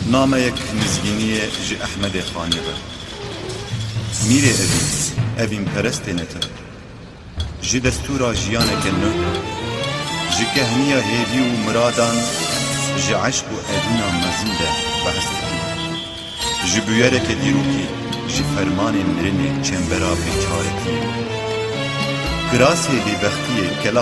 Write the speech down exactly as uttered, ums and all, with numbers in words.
نامه یک مزگینی جی احمد خانی بر میره اوی اوین پرست نتر جی دستورا جیانه کنه جی کهنیا هیوی و مرادان جی عشق و ادینا مزنده بحثتی جی بیاره که دیروکی جی فرمان مرنه چنبرا بیچارتی گراسی بی بختیه کلا